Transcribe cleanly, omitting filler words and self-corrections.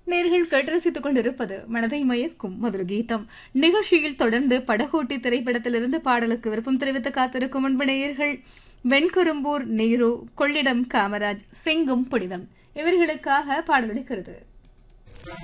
நேர்கள் கேட்டு ரசித்துக் கொண்டிருப்பது மனதை மயக்கும் மதுர கீதம் நிகழ்ச்சியில் தொடர்ந்து படகோட்டி திரைப்படத்திலிருந்து பாடலுக்கு விருப்பம் தெரிவித்து காத்திருக்கும் அன்பு நேயர்கள் வெண்குரும்பூர் நேரு, கொள்ளிடம் காமராஜ், செங்கும் புனிதம் இவர்களுக்காக பாடல் இருக்கிறது.